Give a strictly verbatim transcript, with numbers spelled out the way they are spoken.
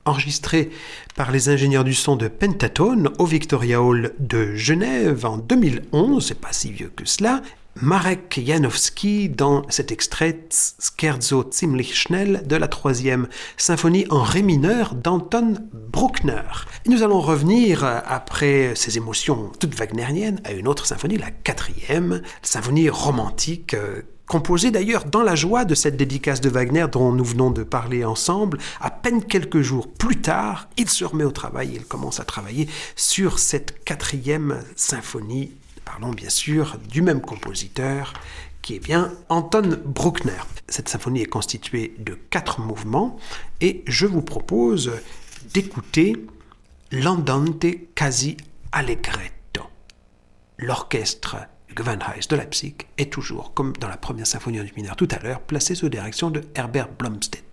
enregistré par les ingénieurs du son de Pentatone au Victoria Hall de Genève en deux mille onze, c'est pas si vieux que cela. Marek Janowski dans cet extrait Scherzo ziemlich schnell de la troisième symphonie en ré mineur d'Anton Bruckner. Et nous allons revenir, après ces émotions toutes wagnériennes, à une autre symphonie, la quatrième, symphonie romantique, euh, composée d'ailleurs dans la joie de cette dédicace de Wagner dont nous venons de parler ensemble. À peine quelques jours plus tard, il se remet au travail, il commence à travailler sur cette quatrième symphonie. Parlons bien sûr du même compositeur qui est bien Anton Bruckner. Cette symphonie est constituée de quatre mouvements et je vous propose d'écouter l'Andante quasi allegretto. L'orchestre Gewandhaus de Leipzig est toujours, comme dans la première symphonie en mineur tout à l'heure, placé sous direction de Herbert Blomstedt.